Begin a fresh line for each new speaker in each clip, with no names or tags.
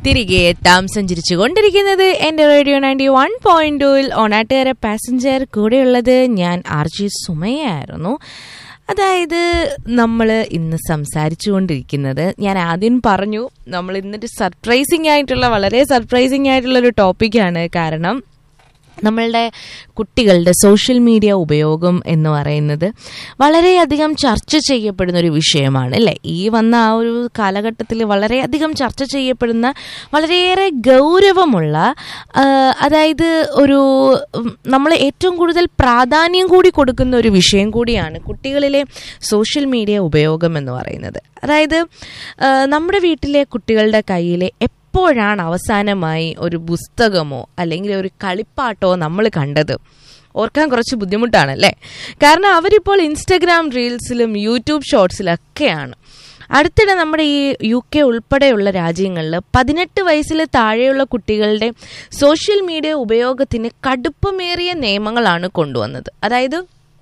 തിരികെ എത്താം സഞ്ചരിച്ചു കൊണ്ടിരിക്കുന്നത് എൻ്റെ റേഡിയോ 91.2 ഓണാട്ടുകാര പാസഞ്ചർ. കൂടെയുള്ളത് ഞാൻ RJ സുമയായിരുന്നു. അതായത് നമ്മൾ ഇന്ന് സംസാരിച്ചു കൊണ്ടിരിക്കുന്നത്, ഞാൻ ആദ്യം പറഞ്ഞു, നമ്മൾ ഇന്നൊരു വളരെ സർപ്രൈസിങ് ആയിട്ടുള്ളൊരു ടോപ്പിക്കാണ്. കാരണം നമ്മളുടെ കുട്ടികളുടെ സോഷ്യൽ മീഡിയ ഉപയോഗം എന്ന് പറയുന്നത് വളരെയധികം ചർച്ച ചെയ്യപ്പെടുന്ന ഒരു വിഷയമാണ് അല്ലേ? ഈ വന്ന ആ ഒരു കാലഘട്ടത്തിൽ വളരെയധികം ചർച്ച ചെയ്യപ്പെടുന്ന, വളരെയേറെ ഗൗരവമുള്ള, അതായത് ഒരു നമ്മൾ ഏറ്റവും കൂടുതൽ പ്രാധാന്യം കൂടി കൊടുക്കുന്ന ഒരു വിഷയം കൂടിയാണ് കുട്ടികളിലെ സോഷ്യൽ മീഡിയ ഉപയോഗം എന്ന് പറയുന്നത്. അതായത് നമ്മുടെ വീട്ടിലെ കുട്ടികളുടെ കയ്യിലെ എപ്പോഴാണ് അവസാനമായി ഒരു പുസ്തകമോ അല്ലെങ്കിൽ ഒരു കളിപ്പാട്ടോ നമ്മൾ കണ്ടത്? ഓർക്കാൻ കുറച്ച് ബുദ്ധിമുട്ടാണല്ലേ. കാരണം അവരിപ്പോൾ ഇൻസ്റ്റഗ്രാം റീൽസിലും യൂട്യൂബ് ഷോർട്സിലൊക്കെയാണ്. അടുത്തിടെ നമ്മുടെ ഈ UK ഉൾപ്പെടെയുള്ള രാജ്യങ്ങളിൽ 18 വയസ്സിൽ താഴെയുള്ള കുട്ടികളുടെ സോഷ്യൽ മീഡിയ ഉപയോഗത്തിന് കടുപ്പമേറിയ നിയമങ്ങളാണ് കൊണ്ടുവന്നത്. അതായത്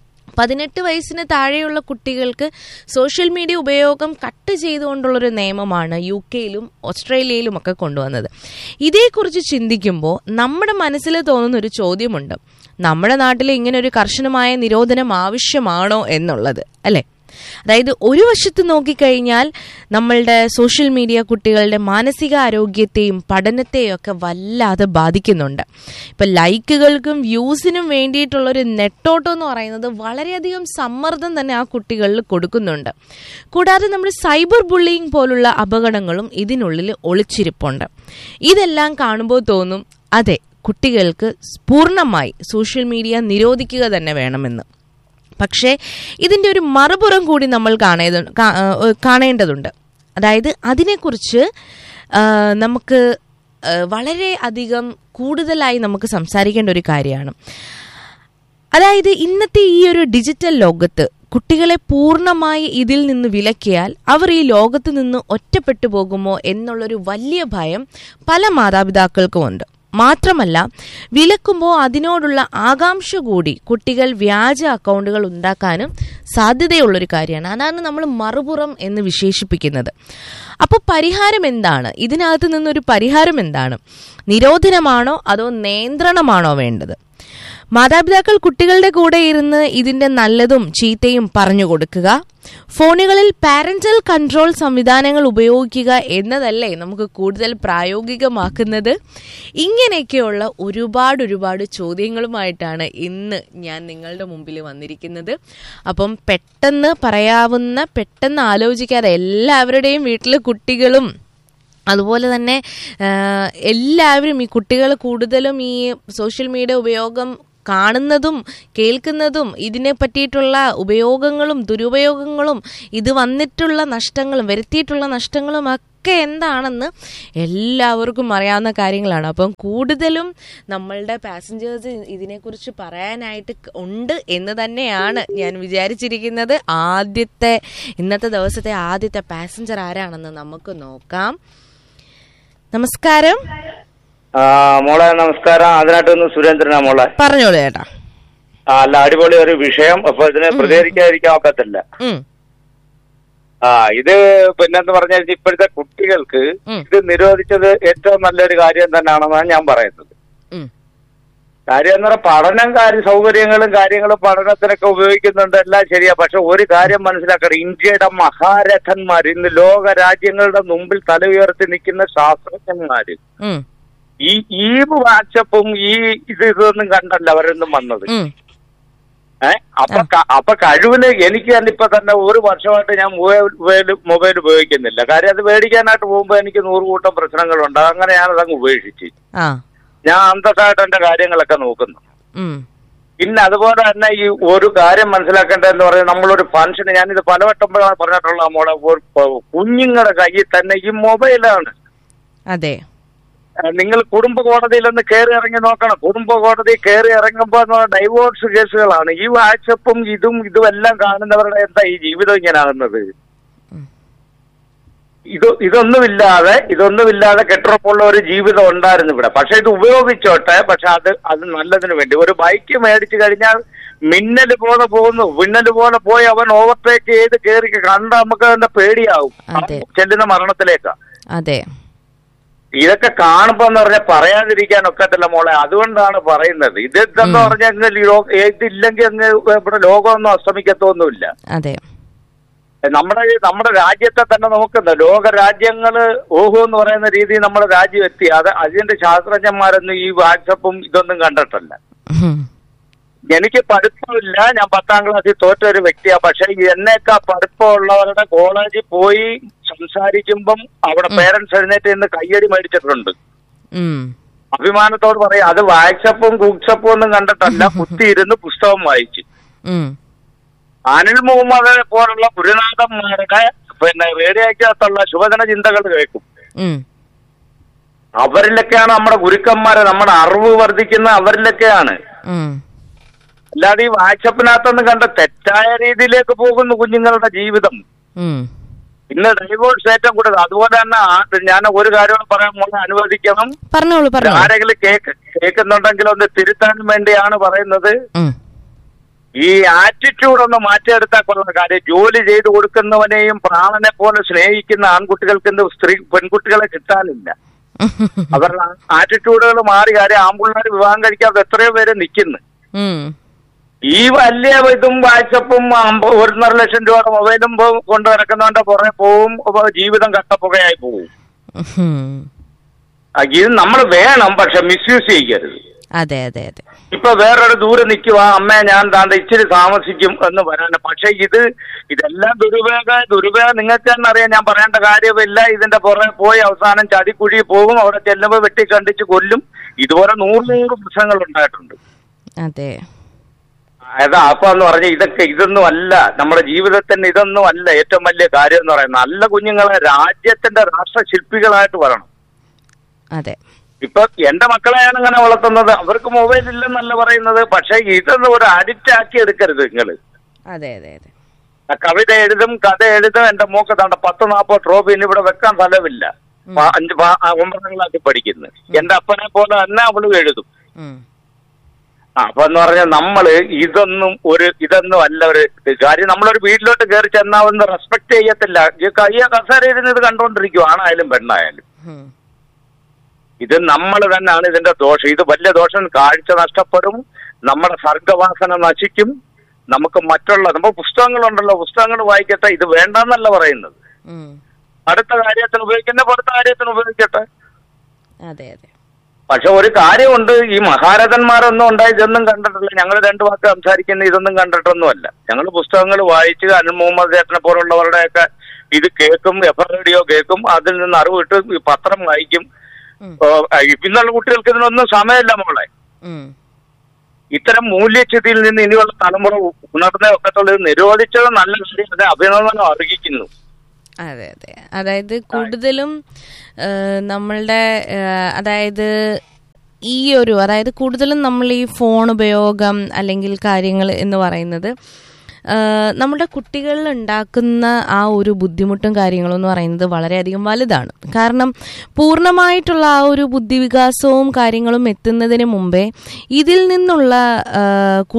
18 വയസ്സിന് താഴെയുള്ള കുട്ടികൾക്ക് സോഷ്യൽ മീഡിയ ഉപയോഗം കട്ട് ചെയ്തുകൊണ്ടുള്ളൊരു നിയമമാണ് UK-യിലും ഓസ്ട്രേലിയയിലും ഒക്കെ കൊണ്ടുവന്നത്. ഇതേക്കുറിച്ച് ചിന്തിക്കുമ്പോൾ നമ്മുടെ മനസ്സിൽ തോന്നുന്നൊരു ചോദ്യമുണ്ട്, നമ്മുടെ നാട്ടിൽ ഇങ്ങനെ ഒരു കർശനമായ നിരോധനം ആവശ്യമാണോ എന്നുള്ളത്, അല്ലേ? അതായത് ഒരു വശത്ത് നോക്കിക്കഴിഞ്ഞാൽ നമ്മളുടെ സോഷ്യൽ മീഡിയ കുട്ടികളുടെ മാനസികാരോഗ്യത്തെയും പഠനത്തെയും ഒക്കെ വല്ലാതെ ബാധിക്കുന്നുണ്ട്. ഇപ്പം ലൈക്കുകൾക്കും വ്യൂസിനും വേണ്ടിയിട്ടുള്ളൊരു നെട്ടോട്ടം എന്ന് പറയുന്നത് വളരെയധികം സമ്മർദ്ദം തന്നെ ആ കുട്ടികളിൽ കൊടുക്കുന്നുണ്ട്. കൂടാതെ നമ്മൾ സൈബർ ബുള്ളിയിങ് പോലുള്ള അപകടങ്ങളും ഇതിനുള്ളിൽ ഒളിച്ചിരിപ്പുണ്ട്. ഇതെല്ലാം കാണുമ്പോൾ തോന്നും, അതെ, കുട്ടികൾക്ക് പൂർണ്ണമായി സോഷ്യൽ മീഡിയ നിരോധിക്കുക തന്നെ വേണമെന്ന്. പക്ഷേ ഇതിൻ്റെ ഒരു മറുപുറം കൂടി നമ്മൾ കാണേണ്ടതുണ്ട്. അതായത് അതിനെക്കുറിച്ച് നമുക്ക് വളരെ അധികം കൂടുതലായി നമുക്ക് സംസാരിക്കേണ്ട ഒരു കാര്യമാണ്. അതായത് ഇന്നത്തെ ഈ ഒരു ഡിജിറ്റൽ ലോകത്ത് കുട്ടികളെ പൂർണ്ണമായി ഇതിൽ നിന്ന് വിലക്കിയാൽ അവർ ഈ ലോകത്ത് നിന്ന് ഒറ്റപ്പെട്ടു പോകുമോ എന്നുള്ളൊരു വലിയ ഭയം പല മാതാപിതാക്കൾക്കും ഉണ്ട്. മാത്രമല്ല, വിലക്കുമ്പോൾ അതിനോടുള്ള ആകാംക്ഷ കൂടി കുട്ടികൾ വ്യാജ അക്കൗണ്ടുകൾ ഉണ്ടാക്കാനും സാധ്യതയുള്ളൊരു കാര്യമാണ്. അതാണ് നമ്മൾ മറുപുറം എന്ന് വിശേഷിപ്പിക്കുന്നത്. അപ്പോൾ പരിഹാരം എന്താണ്? ഇതിനകത്ത് നിന്നൊരു പരിഹാരം എന്താണ്? നിരോധനമാണോ അതോ നിയന്ത്രണമാണോ വേണ്ടത്? മാതാപിതാക്കൾ കുട്ടികളുടെ കൂടെ ഇരുന്ന് ഇതിൻ്റെ നല്ലതും ചീത്തയും പറഞ്ഞു കൊടുക്കുക, ഫോണുകളിൽ പാരന്റൽ കൺട്രോൾ സംവിധാനങ്ങൾ ഉപയോഗിക്കുക എന്നതല്ലേ നമുക്ക് കൂടുതൽ പ്രായോഗികമാക്കുന്നത്? ഇങ്ങനെയൊക്കെയുള്ള ഒരുപാട് ചോദ്യങ്ങളുമായിട്ടാണ് ഇന്ന് ഞാൻ നിങ്ങളുടെ മുമ്പിൽ വന്നിരിക്കുന്നത്. അപ്പം പെട്ടെന്ന് ആലോചിക്കാതെ എല്ലാവരുടെയും വീട്ടിൽ കുട്ടികളും അതുപോലെ തന്നെ എല്ലാവരും ഈ കുട്ടികൾ കൂടുതലും ഈ സോഷ്യൽ മീഡിയ ഉപയോഗം കാണുന്നതും കേൾക്കുന്നതും ഇതിനെ പറ്റിയിട്ടുള്ള ഉപയോഗങ്ങളും ദുരുപയോഗങ്ങളും ഇത് വന്നിട്ടുള്ള നഷ്ടങ്ങളും വരുത്തിയിട്ടുള്ള നഷ്ടങ്ങളും ഒക്കെ എന്താണെന്ന് എല്ലാവർക്കും അറിയാവുന്ന കാര്യങ്ങളാണ്. അപ്പം കൂടുതലും നമ്മളുടെ പാസഞ്ചേഴ്സ് ഇതിനെക്കുറിച്ച് പറയാനായിട്ട് ഉണ്ട് എന്ന് തന്നെയാണ് ഞാൻ വിചാരിച്ചിരിക്കുന്നത്. ഇന്നത്തെ ദിവസത്തെ ആദ്യത്തെ പാസഞ്ചർ ആരാണെന്ന് നമുക്ക് നോക്കാം. നമസ്കാരം
മോളെ. നമസ്കാരം. അതിനായിട്ടൊന്ന് സുരേന്ദ്രനാ മോളെ.
പറഞ്ഞോളൂ ചേട്ടാ.
അല്ല, അടിപൊളി ഒരു വിഷയം. അപ്പൊ ഇതിനെ പ്രതികരിക്കാതിരിക്കാൻ ഒക്കത്തില്ല. ഇത് പിന്നെന്ന് പറഞ്ഞാൽ ഇപ്പോഴത്തെ കുട്ടികൾക്ക് ഇത് നിരോധിച്ചത് ഏറ്റവും നല്ലൊരു കാര്യം തന്നെയാണെന്നാണ് ഞാൻ പറയുന്നത്. കാര്യം എന്ന് പറഞ്ഞാൽ സൗകര്യങ്ങളും പഠനത്തിനൊക്കെ ഉപയോഗിക്കുന്നുണ്ട്, എല്ലാം ശരിയാ. പക്ഷെ ഒരു കാര്യം മനസ്സിലാക്കണം, ഇന്ത്യയുടെ മഹാരഥന്മാർ, ഇന്ന് ലോക രാജ്യങ്ങളുടെ മുമ്പിൽ തല ഉയർത്തി നിൽക്കുന്ന ശാസ്ത്രജ്ഞന്മാര് ഈ വാട്സപ്പും ഇതൊന്നും കണ്ടല്ല അവരൊന്നും വന്നത്. അപ്പൊ കഴിവിന് എനിക്ക് തന്നെ ഇപ്പൊ തന്നെ 1 വർഷമായിട്ട് ഞാൻ മൊബൈൽ ഉപയോഗിക്കുന്നില്ല. കാര്യം അത് മേടിക്കാനായിട്ട് പോകുമ്പോ എനിക്ക് 100 കൂട്ടം പ്രശ്നങ്ങളുണ്ട്. അങ്ങനെ ഞാനതങ്ങ് ഉപേക്ഷിച്ച് ഞാൻ അന്തസ്സായിട്ട് എന്റെ കാര്യങ്ങളൊക്കെ നോക്കുന്നു. പിന്നെ അതുപോലെ തന്നെ ഈ ഒരു കാര്യം മനസ്സിലാക്കേണ്ടതെന്ന് പറഞ്ഞാൽ, നമ്മളൊരു ഫംഗ്ഷന്, ഞാനിത് പലവട്ടം പറഞ്ഞിട്ടുള്ള മോളെ, കുഞ്ഞുങ്ങളുടെ കയ്യിൽ തന്നെ ഈ മൊബൈലാണ്.
അതെ,
നിങ്ങൾ കുടുംബ കോടതിയിലൊന്ന് കയറി ഇറങ്ങി നോക്കണം. കുടുംബ കോടതി കയറി ഇറങ്ങുമ്പോൾ ഡൈവോഴ്സ് കേസുകളാണ്. ഈ വാട്സപ്പും ഇതും എല്ലാം കാണുന്നവരുടെ എന്താ ഈ ജീവിതം ഇങ്ങനെ ആകുന്നത്? ഇതൊന്നുമില്ലാതെ കെട്ടുറപ്പുള്ള ഒരു ജീവിതം ഉണ്ടായിരുന്നു ഇവിടെ. പക്ഷെ ഇത് ഉപയോഗിച്ചോട്ടെ, പക്ഷെ അത് നല്ലതിന് വേണ്ടി. ഒരു ബൈക്ക് മേടിച്ചു കഴിഞ്ഞാൽ മിന്നൽ പോലെ പോയി അവൻ ഓവർടേക്ക് ചെയ്ത് കയറി കണ്ട നമുക്ക് അതിന്റെ പേടിയാവും ചെല്ലുന്ന മരണത്തിലേക്കാ.
അതെ,
ഇതൊക്കെ കാണുമ്പോ എന്ന് പറഞ്ഞാൽ പറയാതിരിക്കാൻ ഒക്കത്തില്ല മോളെ. അതുകൊണ്ടാണ് പറയുന്നത്. ഇതെന്ന് പറഞ്ഞാൽ ഇതില്ലെങ്കിൽ അങ്ങ് ഇവിടെ ലോകമൊന്നും അസ്തമിക്കത്തൊന്നുമില്ല.
അതെ,
നമ്മുടെ രാജ്യത്തെ തന്നെ നോക്കുന്ന ലോക രാജ്യങ്ങള് ഓഹോ എന്ന് പറയുന്ന രീതിയിൽ നമ്മുടെ രാജ്യം എത്തി. അതിന്റെ ശാസ്ത്രജ്ഞന്മാരൊന്നും ഈ വാട്സപ്പും ഇതൊന്നും കണ്ടിട്ടല്ല. എനിക്ക് പഠിത്തമില്ല, ഞാൻ 10ാം ക്ലാസ്സിൽ തോറ്റ ഒരു വ്യക്തിയാണ്. പക്ഷെ എന്നേക്കാ പഠിത്തമുള്ളവരുടെ കോളേജിൽ പോയി സംസാരിക്കുമ്പം അവിടെ പേരൻസ് എഴുന്നേറ്റ് നിന്ന് കയ്യടി മേടിച്ചിട്ടുണ്ട്. അഭിമാനത്തോട് പറയാം. അത് വാട്സപ്പും ഗൂഗ്സപ്പും ഒന്നും കണ്ടിട്ടല്ല, കുത്തിയിരുന്ന് പുസ്തകം വായിച്ച്. അനിൽ മുഹമ്മദിനെ പോലുള്ള ഗുരുനാഥന്മാരുടെ റേഡിയോയ്ക്കകത്തുള്ള ശുഭദിന ചിന്തകൾ കേൾക്കും. അവരിലൊക്കെയാണ് നമ്മുടെ ഗുരുക്കന്മാരെ, നമ്മുടെ അറിവ് വർദ്ധിക്കുന്ന അവരിലൊക്കെയാണ്. അല്ലാതെ ഈ വാട്സപ്പിനകത്തൊന്നും കണ്ട തെറ്റായ രീതിയിലേക്ക് പോകുന്നു കുഞ്ഞുങ്ങളുടെ ജീവിതം. ഇന്ന് ഡൈവോഴ്സ് ഏറ്റവും കൂടുതൽ. അതുപോലെ തന്നെ ഞാൻ ഒരു കാര്യം പറയാൻ മോളെ അനുവദിക്കണം. ആരെങ്കിലും കേൾക്കുന്നുണ്ടെങ്കിൽ ഒന്ന് തിരുത്താൻ വേണ്ടിയാണ് പറയുന്നത്. ഈ ആറ്റിറ്റ്യൂഡ് ഒന്ന് മാറ്റിയെടുത്താൽ കൊള്ളുന്ന കാര്യം. ജോലി ചെയ്ത് കൊടുക്കുന്നവനെയും പ്രാണനെ പോലെ സ്നേഹിക്കുന്ന ആൺകുട്ടികൾക്ക് പെൺകുട്ടികളെ കിട്ടാനില്ല. അവരുടെ ആറ്റിറ്റ്യൂഡുകൾ മാറി. കാര്യം ആൺപിള്ളേർ വിവാഹം കഴിക്കാതെ എത്രയോ പേര് നിൽക്കുന്നു. ഈ വലിയ ഇതും വാട്സപ്പും 1.5 ലക്ഷം രൂപയുടെ മൊബൈലും കൊണ്ട് നടക്കുന്നവന്റെ പുറകെ പോവും. ജീവിതം കട്ടപ്പുകയായി പോവും. ഇത് നമ്മൾ വേണം, പക്ഷെ മിസ്യൂസ് ചെയ്യരുത്.
അതെ അതെ അതെ.
ഇപ്പൊ വേറൊരു ദൂരെ നിൽക്കുക, അമ്മ ഞാൻ താണ്ട ഇച്ചിരി താമസിക്കും എന്ന് പറയാൻ. പക്ഷെ ഇതെല്ലാം ദുരുപയോഗം നിങ്ങൾക്ക് തന്നെ അറിയാം. ഞാൻ പറയേണ്ട കാര്യമില്ല. ഇതിന്റെ പുറകെ പോയി അവസാനം ചതിക്കുഴി പോകും. അവിടെ ചെല്ലുമ്പോൾ വെട്ടിക്കണ്ടിച്ച് കൊല്ലും. ഇതുപോലെ 100 പ്രശ്നങ്ങൾ ഉണ്ടായിട്ടുണ്ട്.
അതെ.
അപ്പൊ എന്ന് പറഞ്ഞാൽ ഇതൊന്നും അല്ല നമ്മുടെ ജീവിതത്തിന്. ഇതൊന്നും അല്ല ഏറ്റവും വലിയ കാര്യം എന്ന് പറയുന്നത്. നല്ല കുഞ്ഞുങ്ങളെ രാജ്യത്തിന്റെ രാഷ്ട്രശില്പികളായിട്ട് വരണം.
അതെ.
ഇപ്പൊ എന്റെ മക്കളെ ഞാൻ അങ്ങനെ വളർത്തുന്നത്. അവർക്ക് മൊബൈൽ ഇല്ലെന്നല്ല പറയുന്നത്. പക്ഷെ ഇതൊന്നും ഒരു അഡിക്റ്റ് ആക്കി എടുക്കരുത് നിങ്ങള്.
അതെ അതെ അതെ.
കവിത എഴുതും, കഥ എഴുതും. എന്റെ മോക്ക് താണ്ട 10-40 ട്രോഫി ഇനി ഇവിടെ വെക്കാൻ സ്ഥലമില്ല. 9ാം ക്ലാസ്സിൽ പഠിക്കുന്നു. എന്റെ അപ്പനെ പോലെ തന്നെ അവളും എഴുതും. അപ്പൊ എന്ന് പറഞ്ഞാൽ നമ്മള് ഇതൊന്നും അല്ല ഒരു കാര്യം. നമ്മളൊരു വീട്ടിലോട്ട് കയറി ചെന്നാൽ ഒന്ന് റെസ്പെക്ട് ചെയ്യത്തില്ല. കസേര ഇരുന്ന് ഇത് കണ്ടോണ്ടിരിക്കും, ആണായാലും പെണ്ണായാലും. ഇത് നമ്മൾ തന്നെയാണ് ഇതിന്റെ ദോഷം. ഇത് വലിയ ദോഷം. കാഴ്ച നഷ്ടപ്പെടും, നമ്മുടെ സർഗവാസന നശിക്കും. നമുക്ക് നമ്മുടെ പുസ്തകങ്ങളുണ്ടല്ലോ, പുസ്തകങ്ങൾ വായിക്കട്ടെ. ഇത് വേണ്ടെന്നല്ല പറയുന്നത്. അടുത്ത കാര്യത്തിന് ഉപയോഗിക്കട്ടെ.
അതെ അതെ.
പക്ഷെ ഒരു കാര്യമുണ്ട്, ഈ മഹാരഥന്മാരൊന്നും ഉണ്ടായി ഇതൊന്നും കണ്ടിട്ടില്ല. ഞങ്ങൾ 2 വാക്ക് സംസാരിക്കുന്ന ഇതൊന്നും കണ്ടിട്ടൊന്നുമല്ല. ഞങ്ങൾ പുസ്തകങ്ങൾ വായിച്ച് അനിൽ മുഹമ്മദ് ചേട്ടനെ പോലുള്ളവരുടെയൊക്കെ ഇത് കേൾക്കും, എഫ് റേഡിയോ കേൾക്കും. അതിൽ നിന്ന് അറിവ് കിട്ടും. പത്രം വായിക്കും. ഇന്നുള്ള കുട്ടികൾക്ക് ഇതിനൊന്നും സമയമില്ല മോളെ. ഇത്തരം മൂല്യച്യുതിയിൽ നിന്ന് ഇനിയുള്ള തലമുറ ഉണർന്നേ ഒക്കത്തുള്ളത്. നിരോധിച്ചത് നല്ല കാര്യം, അഭിനന്ദനം അർഹിക്കുന്നു.
അതെ അതെ. അതായത് കൂടുതലും നമ്മളുടെ കൂടുതലും നമ്മൾ ഈ ഫോൺ ഉപയോഗം അല്ലെങ്കിൽ കാര്യങ്ങൾ എന്ന് പറയുന്നത് നമ്മുടെ കുട്ടികളിൽ ഉണ്ടാക്കുന്ന ആ ഒരു ബുദ്ധിമുട്ടും കാര്യങ്ങളും എന്ന് പറയുന്നത് വളരെയധികം വലുതാണ്. കാരണം പൂർണ്ണമായിട്ടുള്ള ആ ഒരു ബുദ്ധിവികാസവും കാര്യങ്ങളും എത്തുന്നതിന് മുമ്പേ ഇതിൽ നിന്നുള്ള